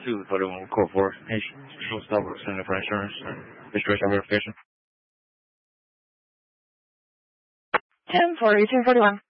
241 Code 4. Stop sending for insurance and registration verification. 10-42-41.